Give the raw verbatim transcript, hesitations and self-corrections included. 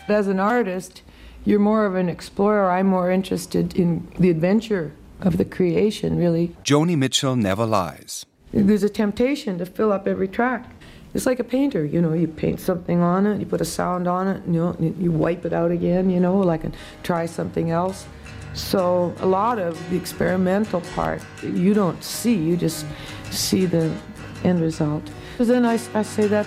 As an artist, you're more of an explorer. I'm more interested in the adventure of the creation, really. Joni Mitchell never lies. There's a temptation to fill up every track. It's like a painter, you know, you paint something on it, you put a sound on it, you know, you wipe it out again, you know, like and try something else. So a lot of the experimental part you don't see, you just see the end result. But then I, I say that